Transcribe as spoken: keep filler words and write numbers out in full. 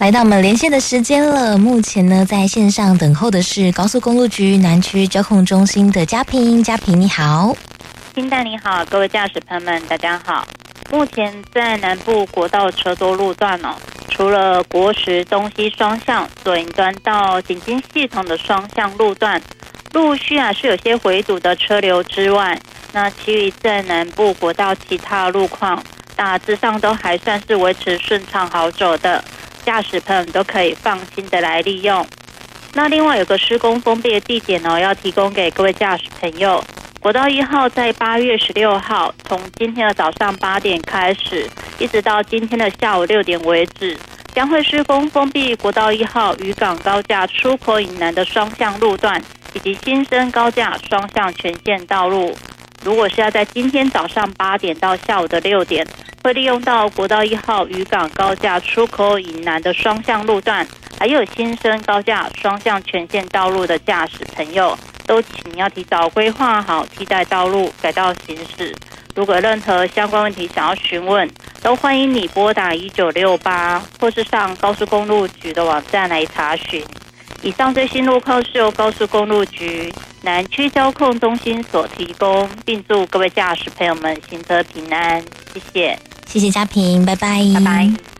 来到我们连线的时间了，目前呢在线上等候的是高速公路局南区交控中心的嘉平。嘉平你好。 清代你好，各位驾驶朋友们大家好。目前在南部国道车多路段哦，除了国十东西双向左营端到景金系统的双向路段陆续啊是有些回堵的车流之外，那其余在南部国道其他路况大致上都还算是维持顺畅好走的，驾驶朋友都可以放心的来利用。那另外有个施工封闭的地点哦，要提供给各位驾驶朋友。国道一号在八月十六号，从今天的早上八点开始，一直到今天的下午六点为止，将会施工封闭国道一号渔港高架出口以南的双向路段，以及新生高架双向全线道路。如果是要在今天早上八点到下午的六点，会利用到国道一号渔港高架出口以南的双向路段，还有新生高架双向全线道路的驾驶朋友，都请要提早规划好替代道路改道行驶。如果有任何相关问题想要询问，都欢迎你拨打一九六八，或是上高速公路局的网站来查询。以上最新路况是由高速公路局南区交控中心所提供，并祝各位驾驶朋友们行车平安。谢谢， 谢谢嘉平，拜拜， 拜拜。